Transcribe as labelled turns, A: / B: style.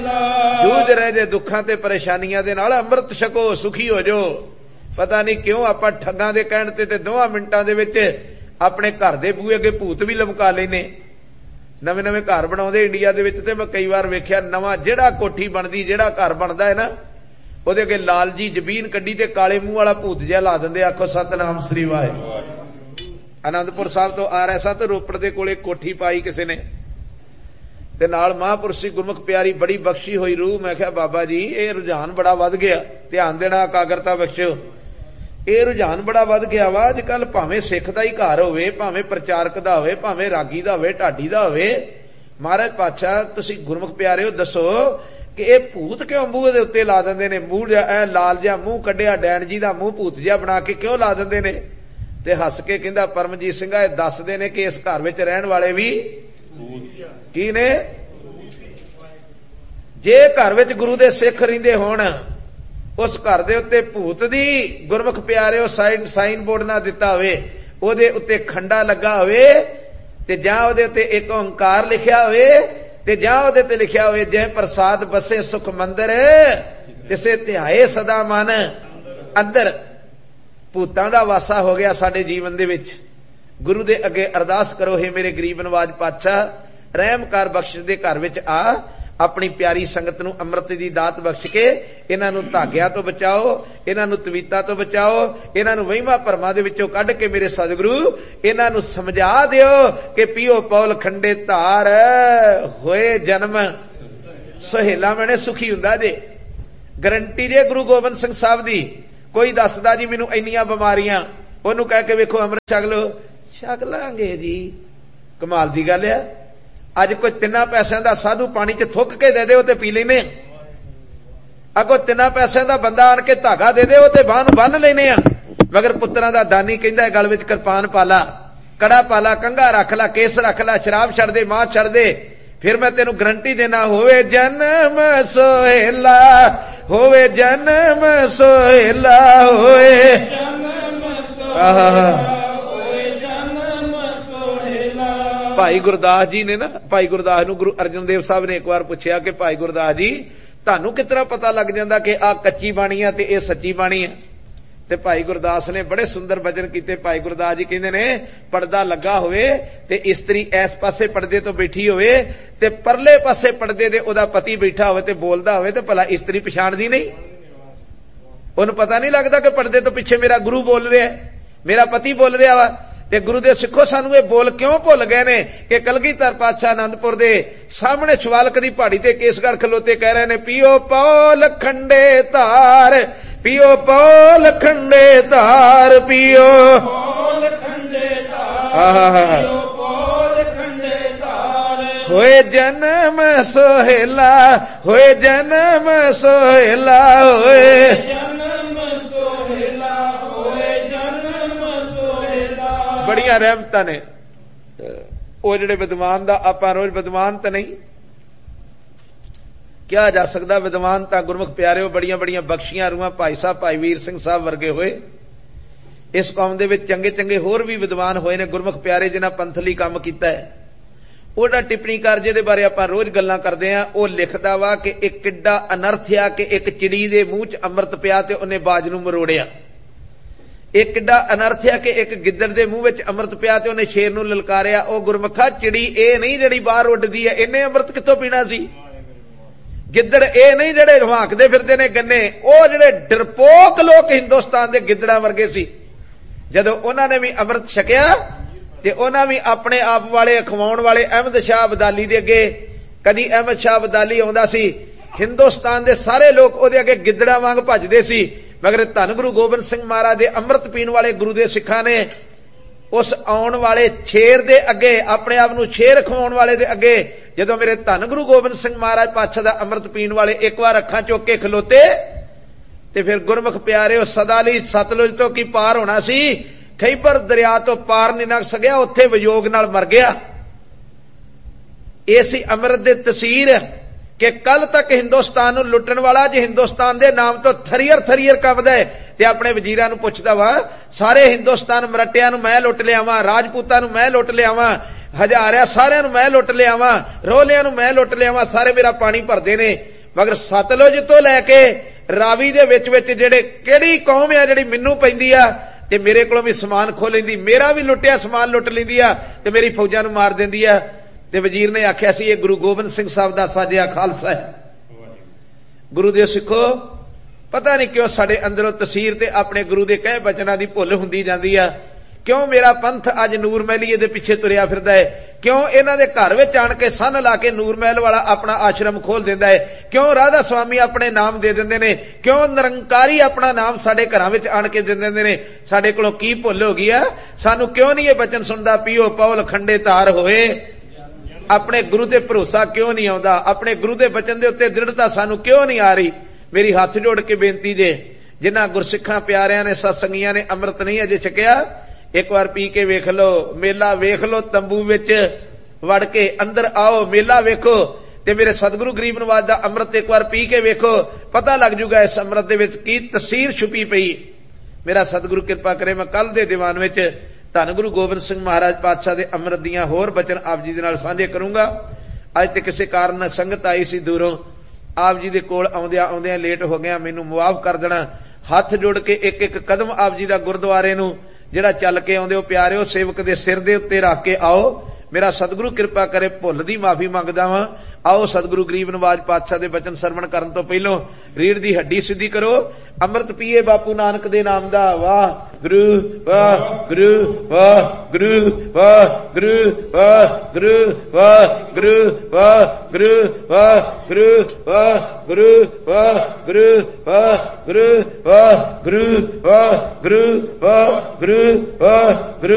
A: ਜੂਝ ਰਹੇ ਜੇ ਦੁੱਖਾਂ ਤੇ ਪਰੇਸ਼ਾਨੀਆਂ ਦੇ ਨਾਲ, ਅੰਮ੍ਰਿਤ ਛਕੋ, ਸੁਖੀ ਹੋ ਜਾਓ। ਪਤਾ ਨਹੀਂ ਕਿਉਂ ਆਪਾਂ ਠੱਗਾਂ ਦੇ ਕਹਿਣ ਤੇ 2 ਮਿੰਟਾਂ ਦੇ ਵਿੱਚ ਆਪਣੇ ਘਰ ਦੇ ਬੂਹੇ ਅੱਗੇ ਭੂਤ ਵੀ ਲਮਕਾ ਲੈਨੇ। ਨਵੇਂ ਘਰ ਬਣਾਉਂਦੇ ਇੰਡੀਆ ਦੇ ਵਿੱਚ, ਤੇ ਮੈਂ ਕਈ ਵਾਰ ਵੇਖਿਆ ਨਵਾਂ ਜਿਹੜਾ ਕੋਠੀ ਬਣਦੀ, ਜਿਹੜਾ ਘਰ ਬਣਦਾ ਹੈ ਨਾ, ਉਹਦੇ ਅੱਗੇ ਲਾਲ ਜੀ ਜ਼ਬੀਨ ਕੱਢੀ ਤੇ ਕਾਲੇ ਮੂੰਹ ਵਾਲਾ ਭੂਤ ਜਿਹਾ ਲਾ ਦਿੰਦੇ। ਆਖੋ ਸਤਨਾਮ ਸ੍ਰੀ ਵਾਹਿਗੁਰੂ। ਆਨੰਦਪੁਰ ਸਾਹਿਬ ਤੋਂ ਆ ਰਿਹਾ ਸਾਂ ਤੇ ਰੋਪੜ ਦੇ ਕੋਲੇ ਕੋਠੀ ਪਾਈ ਕਿਸੇ ਨੇ, ਤੇ ਨਾਲ ਮਹਾਂਪੁਰਸ਼ ਸੀ, ਗੁਰਮੁਖ ਪਿਆਰੀ, ਬੜੀ ਬਖਸ਼ੀ ਹੋਈ ਰੂਹ। ਮੈਂ ਕਿਹਾ ਬਾਬਾ ਜੀ ਇਹ ਰੁਝਾਨ ਬੜਾ ਵੱਧ ਗਿਆ, ਧਿਆਨ ਦੇਣਾ, ਇਕਾਗਰਤਾ ਬਖਸ਼ਿਓ। ਇਹ ਰੁਝਾਨ ਬੜਾ ਵੱਧ ਗਿਆ ਵਾ ਅੱਜ ਕੱਲ, ਭਾਵੇਂ ਸਿੱਖ ਦਾ ਹੀ ਘਰ ਹੋਵੇ, ਭਾਵੇਂ ਪ੍ਰਚਾਰਕ ਦਾ ਹੋਵੇ, ਭਾਵੇਂ ਰਾਗੀ ਦਾ ਹੋਵੇ, ਢਾਡੀ ਦਾ ਹੋਵੇ। ਮਹਾਰਾਜ ਪਾਤਸ਼ਾਹ ਤੁਸੀਂ ਗੁਰਮੁਖ ਪਿਆਰਿਓ ਦੱਸੋ ਕਿ ਇਹ ਭੂਤ ਕਿਉਂ ਮੂੰਹ ਦੇ ਉੱਤੇ ਲਾ ਦਿੰਦੇ ਨੇ? ਮੂੰਹ ਐ ਲਾਲ ਜਿਹਾ ਮੂੰਹ ਕੱਢਿਆ, ਡੈਣ ਜੀ ਦਾ ਮੂੰਹ ਭੂਤ ਜਿਹਾ ਬਣਾ ਕੇ ਕਿਉਂ ਲਾ ਦਿੰਦੇ ਨੇ? ਤੇ ਹੱਸ ਕੇ ਕਹਿੰਦਾ ਪਰਮਜੀਤ ਸਿੰਘਾ ਇਹ ਦੱਸਦੇ ਨੇ ਕਿ ਇਸ ਘਰ ਵਿੱਚ ਰਹਿਣ ਵਾਲੇ ਵੀ ਕੀ ਨੇ? ਜੇ ਘਰ ਵਿੱਚ ਗੁਰੂ ਦੇ ਸਿੱਖ ਰਹਿੰਦੇ ਹੋਣ, ਉਸ ਘਰ ਦੇ ਉੱਤੇ ਭੂਤ ਦੀ ਗੁਰਮੁਖ ਪਿਆਰਿਓ ਸਾਈਨ ਬੋਰਡ ਨਾ ਦਿੱਤਾ ਹੋਵੇ, ਉਹਦੇ ਉੱਤੇ ਖੰਡਾ ਲੱਗਾ ਹੋਵੇ, ਤੇ ਜਾਂ ਉਹਦੇ ਉੱਤੇ ਇੱਕ ਓੰਕਾਰ ਲਿਖਿਆ ਹੋਵੇ, ਤੇ ਜਾਂ ਉਹਦੇ ਤੇ ਲਿਖਿਆ ਹੋਵੇ ਜੇ ਪ੍ਰਸਾਦ ਬਸੇ ਸੁਖ ਮੰਦਰ ਤਿਸੇ ਧਿਆਏ ਸਦਾ ਮਨ ਅੰਦਰ। ਭੂਤਾਂ ਦਾ ਵਾਸਾ ਹੋ ਗਿਆ ਸਾਡੇ ਜੀਵਨ ਦੇ ਵਿੱਚ। ਗੁਰੂ ਦੇ ਅੱਗੇ ਅਰਦਾਸ ਕਰੋ, ਹੇ ਮੇਰੇ ਗਰੀਬ ਨਵਾਜ ਪਾਤਸ਼ਾਹ, ਰਹਿਮ ਕਰ, ਬਖਸ਼ ਦੇ ਘਰ ਵਿੱਚ ਆ, ਆਪਣੀ ਪਿਆਰੀ ਸੰਗਤ ਨੂੰ ਅੰਮ੍ਰਿਤ ਦੀ ਦਾਤ ਬਖਸ਼ ਕੇ ਇਹਨਾਂ ਨੂੰ ਧਾਗਿਆਂ ਤੋਂ ਬਚਾਓ, ਇਹਨਾਂ ਨੂੰ ਤਵੀਤਾਂ ਤੋਂ ਬਚਾਓ, ਇਹਨਾਂ ਨੂੰ ਵਹਿਮਾਂ ਭਰਮਾਂ ਦੇ ਵਿੱਚੋਂ ਕੱਢ ਕੇ ਮੇਰੇ ਸਤਿਗੁਰੂ ਇਹਨਾਂ ਨੂੰ ਸਮਝਾ ਦਿਓ ਕਿ ਪੀਓ ਪੌਲ ਖੰਡੇ ਧਾਰ, ਹੋਏ ਜਨਮ ਸੁਹੇਲਾ ਮੈਨੇ ਸੁਖੀ ਹੁੰਦਾ ਜੇ। ਗਰੰਟੀ ਜੇ ਗੁਰੂ ਗੋਬਿੰਦ ਸਿੰਘ ਸਾਹਿਬ ਦੀ। ਕੋਈ ਦੱਸਦਾ ਜੀ ਮੈਨੂੰ ਇੰਨੀਆਂ ਬਿਮਾਰੀਆਂ, ਉਹਨੂੰ ਕਹਿ ਕੇ ਵੇਖੋ ਅੰਮ੍ਰਿਤ ਛਕ ਲਓ, ਛਕ ਲਾਂਗੇ ਜੀ। ਕਮਾਲ ਦੀ ਗੱਲ ਆ। ਅੱਜ ਕੋਈ 3 ਪੈਸਿਆਂ ਦਾ ਸਾਧੂ ਪਾਣੀ 'ਚ ਥੁੱਕ ਕੇ ਦੇ ਦੇ, ਉਹ ਤੇ ਪੀ ਲੈਨੇ। ਅੱਗੋਂ 3 ਪੈਸਿਆਂ ਦਾ ਬੰਦਾ ਆਣ ਕੇ ਧਾਗਾ ਦੇ ਦੇ, ਉਹ ਤੇ ਬੰਨ ਲੈਨੇ ਆ। ਮਗਰ ਪੁੱਤਰਾਂ ਦਾ ਦਾਨੀ ਕਹਿੰਦਾ ਗਲ ਵਿੱਚ ਕਿਰਪਾਨ ਪਾਲਾ, ਕੜਾ ਪਾਲਾ, ਕੰਘਾ ਰੱਖ ਲਾ, ਕੇਸ ਰੱਖ ਲਾ, ਸ਼ਰਾਬ ਛੱਡ ਦੇ, ਮਾਂ ਛੱਡ ਦੇ, ਫਿਰ ਮੈਂ ਤੈਨੂੰ ਗਰੰਟੀ ਦੇਣਾ, ਹੋਵੇ ਜਨਮ ਸੋਹੇਲਾ, ਹੋਵੇ ਜਨਮ ਸੋਹੇਲਾ, ਹੋਵੇ ਭਾਈ ਗੁਰਦਾਸ ਜੀ ਨੇ ਨਾ, ਭਾਈ ਗੁਰਦਾਸ ਨੂੰ ਗੁਰੂ ਅਰਜਨ ਦੇਵ ਸਾਹਿਬ ਨੇ ਇੱਕ ਵਾਰ ਪੁੱਛਿਆ ਕਿ ਭਾਈ ਗੁਰਦਾਸ ਜੀ ਤੁਹਾਨੂੰ ਕਿਸ ਤਰ੍ਹਾਂ ਪਤਾ ਲੱਗ ਜਾਂਦਾ ਕਿ ਆਹ ਕੱਚੀ ਬਾਣੀ ਆ ਤੇ ਇਹ ਸੱਚੀ ਬਾਣੀ ਆ? ਤੇ ਭਾਈ ਗੁਰਦਾਸ ਨੇ ਬੜੇ ਸੁੰਦਰ ਬਚਨ ਕੀਤੇ। ਭਾਈ ਗੁਰਦਾਸ ਜੀ ਕਹਿੰਦੇ ਨੇ ਪਰਦਾ ਲੱਗਾ ਹੋਵੇ ਤੇ ਇਸਤਰੀ ਇਸ ਪਾਸੇ ਪਰਦੇ ਤੋਂ ਬੈਠੀ ਹੋਵੇ ਤੇ ਪਰਲੇ ਪਾਸੇ ਪਰਦੇ ਦੇ ਉਹਦਾ ਪਤੀ ਬੈਠਾ ਹੋਵੇ ਤੇ ਬੋਲਦਾ ਹੋਵੇ, ਤੇ ਭਲਾ ਇਸਤਰੀ ਪਛਾਣਦੀ ਨਹੀਂ? ਉਹਨੂੰ ਪਤਾ ਨਹੀਂ ਲੱਗਦਾ ਕਿ ਪਰਦੇ ਤੋਂ ਪਿੱਛੇ ਮੇਰਾ ਗੁਰੂ ਬੋਲ ਰਿਹਾ, ਮੇਰਾ ਪਤੀ ਬੋਲ ਰਿਹਾ ਵਾ? ਤੇ ਗੁਰੂ ਦੇ ਸਿੱਖੋ ਸਾਨੂੰ ਇਹ ਬੋਲ ਕਿਉਂ ਭੁੱਲ ਗਏ ਨੇ ਕਿ ਕਲਗੀਧਰ ਪਾਤਸ਼ਾਹ ਆਨੰਦਪੁਰ ਦੇ ਸਾਹਮਣੇ ਸ਼ਿਵਾਲਕ ਦੀ ਪਹਾੜੀ ਤੇ ਕੇਸਗੜ੍ਹ ਖਲੋਤੇ ਕਹਿ ਰਹੇ ਨੇ, ਪੀਓ ਪੌਲ ਖੰਡੇ ਧਾਰ, ਪੀਓ ਪੌਲ ਖੰਡੇ ਧਾਰ, ਪੀਓ ਪੌਲ ਖੰਡੇ ਧਾਰ, ਪੀਓ ਪੌਲ ਖੰਡੇ ਧਾਰ, ਹੋਏ ਜਨਮ ਸੋਹੇਲਾ, ਹੋਏ ਜਨਮ ਸੋਹੇਲਾ, ਹੋਏ ਜਨਮ ਸੋਹੇਲਾ, ਹੋਏ ਜਨਮ ਸੋਹੇਲਾ। ਬੜੀਆਂ ਰਹਿਮਤਾਂ ਨੇ। ਉਹ ਜਿਹੜੇ ਵਿਦਵਾਨ ਦਾ ਆਪਾਂ ਰੋਜ਼ ਵਿਦਵਾਨ ਤਾਂ ਨਹੀਂ ਕਿਹਾ ਜਾ ਸਕਦਾ, ਵਿਦਵਾਨ ਤਾਂ ਗੁਰਮੁਖ ਪਿਆਰਿਓ ਬੜੀਆਂ ਬੜੀਆਂ ਬਖਸ਼ੀਆਂ ਰੂਹਾਂ ਭਾਈ ਸਾਹਿਬ, ਭਾਈ ਵੀਰ ਸਿੰਘ ਸਾਹਿਬ ਵਰਗੇ ਹੋਏ। ਇਸ ਕੌਮ ਦੇ ਵਿੱਚ ਚੰਗੇ ਚੰਗੇ ਹੋਰ ਵੀ ਵਿਦਵਾਨ ਹੋਏ ਨੇ ਗੁਰਮੁਖ ਪਿਆਰੇ, ਜਿਨ੍ਹਾਂ ਪੰਥਲੀ ਕੰਮ ਕੀਤਾ ਹੈ। ਉਹਦਾ ਟਿੱਪਣੀਕਾਰ ਜਿਹਦੇ ਬਾਰੇ ਆਪਾਂ ਰੋਜ਼ ਗੱਲਾਂ ਕਰਦੇ ਆਂ, ਉਹ ਲਿਖਦਾ ਵਾ ਕਿ ਇੱਕ ਕਿੱਡਾ ਅਨਰਥ ਆ ਕਿ ਇੱਕ ਚਿੜੀ ਦੇ ਮੂੰਹ 'ਚ ਅੰਮ੍ਰਿਤ ਪਿਆ ਤੇ ਉਹਨੇ ਬਾਜ ਨੂੰ ਮਰੋੜਿਆ। ਇਹ ਕਿੱਡਾ ਅਨਰਥ ਆ ਕਿ ਇੱਕ ਗਿੱਦੜ ਦੇ ਮੂੰਹ ਵਿੱਚ ਅੰਮ੍ਰਿਤ ਪਿਆ ਤੇ ਉਹਨੇ ਸ਼ੇਰ ਨੂੰ ਲਲਕਾਰਿਆ। ਉਹ ਗੁਰਮੁਖਾ ਚਿੜੀ ਇਹ ਨਹੀਂ ਜਿਹੜੀ ਬਾਹਰ ਉੱਡਦੀ ਹੈ, ਇਹਨੇ ਅੰਮ੍ਰਿਤ ਕਿੱਥੋਂ ਪੀਣਾ ਸੀ? ਗਿੱਦੜ ਇਹ ਨਹੀਂ ਜਿਹੜੇ ਹਵਾਕਦੇ ਫਿਰਦੇ ਨੇ ਗੰਨੇ। ਉਹ ਜਿਹੜੇ ਡਰਪੋਕ ਲੋਕ ਹਿੰਦੁਸਤਾਨ ਦੇ ਗਿੱਦੜਾਂ ਵਰਗੇ ਸੀ। ਜਦੋਂ ਉਹਨਾਂ ਨੇ ਵੀ ਅੰਮ੍ਰਿਤ ਛਕਿਆ ਤੇ ਉਹਨਾਂ ਵੀ ਆਪਣੇ ਆਪ ਵਾਲੇ ਅਖਵਾਉਣ ਵਾਲੇ ਅਹਿਮਦ ਸ਼ਾਹ ਅਬਦਾਲੀ ਦੇ ਅੱਗੇ, ਕਦੀ ਅਹਿਮਦ ਸ਼ਾਹ ਅਬਦਾਲੀ ਆਉਂਦਾ ਸੀ, ਹਿੰਦੁਸਤਾਨ ਦੇ ਸਾਰੇ ਲੋਕ ਉਹਦੇ ਅੱਗੇ ਗਿੱਦੜਾਂ ਵਾਂਗ ਭੱਜਦੇ ਸੀ। ਮਗਰ ਧੰਨ ਗੁਰੂ ਗੋਬਿੰਦ ਸਿੰਘ ਮਹਾਰਾਜ ਦੇ ਅੰਮ੍ਰਿਤ ਪੀਣ ਵਾਲੇ ਗੁਰੂ ਦੇ ਸਿੱਖਾਂ ਨੇ ਉਸ ਆਉਣ ਵਾਲੇ ਸ਼ੇਰ ਦੇ ਅੱਗੇ, ਆਪਣੇ ਆਪ ਨੂੰ ਸ਼ੇਰ ਖਵਾਉਣ ਵਾਲੇ ਦੇ ਅੱਗੇ, ਜਦੋਂ ਮੇਰੇ ਧੰਨ ਗੁਰੂ ਗੋਬਿੰਦ ਸਿੰਘ ਮਹਾਰਾਜ ਪਾਤਸ਼ਾਹ ਦਾ ਅੰਮ੍ਰਿਤ ਪੀਣ ਵਾਲੇ ਇੱਕ ਵਾਰ ਅੱਖਾਂ ਚੁੱਕ ਕੇ ਖਲੋਤੇ ਤੇ ਫਿਰ ਗੁਰਮੁਖ ਪਿਆਰਿਓ ਸਦਾ ਲਈ ਸਤਲੁਜ ਤੋਂ ਕੀ ਪਾਰ ਹੋਣਾ ਸੀ, ਖੈਬਰ ਦਰਿਆ ਤੋਂ ਪਾਰ ਨਹੀਂ ਲੰਘ ਸਕਿਆ, ਉੱਥੇ ਵਿਯੋਗ ਨਾਲ ਮਰ ਗਿਆ। ਇਹ ਸੀ ਅੰਮ੍ਰਿਤ ਦੇ ਤਸੀਰ ਕਿ ਕੱਲ ਤੱਕ ਹਿੰਦੁਸਤਾਨ ਨੂੰ ਲੁੱਟਣ ਵਾਲਾ ਜੇ ਹਿੰਦੁਸਤਾਨ ਦੇ ਨਾਮ ਤੋਂ ਥਰੀਅਰ ਥਰੀਅਰ ਕੰਬਦਾ ਹੈ ਤੇ ਆਪਣੇ ਵਜ਼ੀਰਾਂ ਨੂੰ ਪੁੱਛਦਾ ਵਾ, ਸਾਰੇ ਹਿੰਦੁਸਤਾਨ ਮਰਟਿਆਂ ਨੂੰ ਮੈਂ ਲੁੱਟ ਲਿਆਵਾਂ, ਰਾਜਪੂਤਾਂ ਨੂੰ ਮੈਂ ਲੁੱਟ ਲਿਆਵਾਂ, ਹਜ਼ਾਰਿਆਂ ਸਾਰਿਆਂ ਨੂੰ ਮੈਂ ਲੁੱਟ ਲਿਆਵਾਂ, ਰੋਲਿਆਂ ਨੂੰ ਮੈਂ ਲੁੱਟ ਲਿਆਵਾਂ, ਸਾਰੇ ਮੇਰਾ ਪਾਣੀ ਭਰਦੇ ਨੇ। मगर सतलुज तो लैके रावी दे विच जिहड़े किहड़ी कौम आ जिहड़ी मैनू पैंदी आ ते मेरे कोलों भी समान खो लैंदी, मेरा भी लुटिया समान लुट लैंदी आ ते मेरी फौजां नूं मार दिंदी आ। ते वजीर ने आख्या सी ये गुरु गोबिंद सिंह साहब दा साजिया खालसा है। गुरु दे सिखो, पता नहीं क्यों साडे अंदरों तसीर ते अपने गुरु दे कहे बचनां दी भुल हुंदी जांदी आ। क्यों मेरा पंथ अज नूर महलीए दे पिछे तुरिया फिरदा है? क्यों इन्हां दे घर विच आण के सन ला के नूर महल वाला अपना आश्रम खोल दिंदा है? क्यों राधा स्वामी अपने नाम दे दिंदे ने? क्यों निरंकारी अपना नाम साडे घरां विच आण के दे दिंदे ने? साडे कोलों की भुल हो गई आ? सानू क्यों नहीं ये बचन सुनदा, पीओ पौल खंडे तार होए? अपने गुरु ते भरोसा क्यों नहीं आउंदा? अपने गुरु दे बचन दे उत्ते दृढ़ता सानू क्यों नहीं आ रही? मेरी हाथ जोड़ के बेनती जे, जिन्हां गुरसिखां प्यारियां ने सत्संगियां ने अमृत नहीं अजे छकिया, एक बार पी के वेख लो, मेला वेख लो, तंबू विच वड़ के अंदर आओ, मेला वेखो ते मेरे सतगुरु गरीब नवाज दा अमृत एक बार पी के वेखो, पता लग जूगा इस अमृत दे विच की तसीर छुपी पई। मेरा सतगुरु कृपा करे, मैं कल दे दीवान विच धन गुरु गोबिंद सिंह महाराज पातशाह दे अमृत दियां होर बचन आप जी दे नाल साझे करूंगा। अज ते किसी कारण संगत आई सी दूरों, आप जी दे कोल आउंदियां आउंदियां लेट हो गया, मैनू मुआफ कर देना। हथ जोड़ के एक एक कदम आप जी दा गुरुद्वारे नूं जिहड़ा चल के आउंदे हो प्यारिओ सेवक दे सिर दे उत्ते रख के आओ। मेरा सतगुरु कृपा करे, भुल दी माफी मंगदा वां। आओ सतगुरु गरीब नवाज पातशाह दे बचन सरवण करन तो पहलों रीढ़ दी हड्डी सीधी करो, अमृत पीए बापू नानक दे नाम दा। वाह गुरु वाह गुरु वाह गुरु वाह गुरु वाह गुरु वाह गुरु वाह गुरु वाह गुरु वाह गुरु वाह गुरु वाह गुरु वाह गुरु वाह गुरु वाह गुरु वाह गुरु